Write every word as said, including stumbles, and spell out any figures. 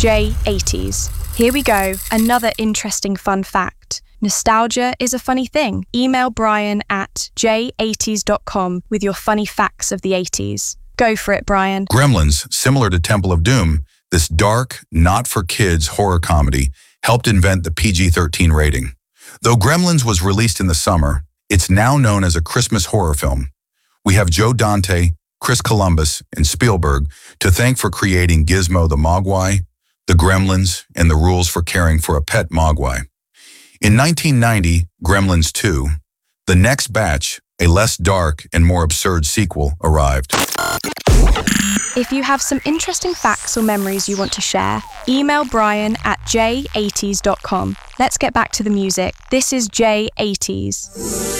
J eighties. Here we go, another interesting fun fact. Nostalgia is a funny thing. Email Brian at j eighties dot com with your funny facts of the eighties. Go for it, Brian. Gremlins, similar to Temple of Doom, this dark, not-for-kids horror comedy helped invent the P G thirteen rating. Though Gremlins was released in the summer, it's now known as a Christmas horror film. We have Joe Dante, Chris Columbus, and Spielberg to thank for creating Gizmo the Mogwai, the Gremlins, and the rules for caring for a pet Mogwai. In nineteen ninety, Gremlins two, the next batch, a less dark and more absurd sequel, arrived. If you have some interesting facts or memories you want to share, email Brian at j eighties dot com. Let's get back to the music. This is J eighties.